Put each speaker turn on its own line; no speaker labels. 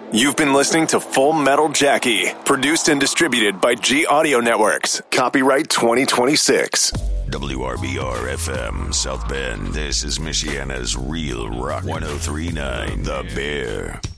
You've been listening to Full Metal Jackie, produced and distributed by G Audio Networks. Copyright 2026.
WRBR FM, South Bend. This is Michiana's Real Rock 1039, The Bear.